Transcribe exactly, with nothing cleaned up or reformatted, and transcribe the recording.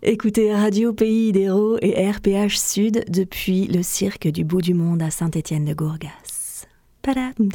Écoutez Radio Pays d'Hérault et R P H Sud depuis le cirque du bout du monde à Saint-Étienne-de-Gourgas. Padam.